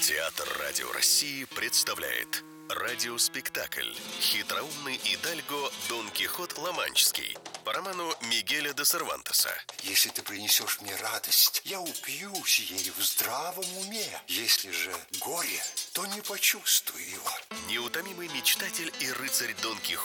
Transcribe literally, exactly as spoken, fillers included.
Театр Радио России представляет радиоспектакль «Хитроумный идальго Дон Кихот Ла-Манческий» по роману Мигеля де Сервантеса. Если ты принесешь мне радость, я упьюсь ею в здравом уме. Если же горе, то не почувствую его. Неутомимый мечтатель и рыцарь Дон Кихот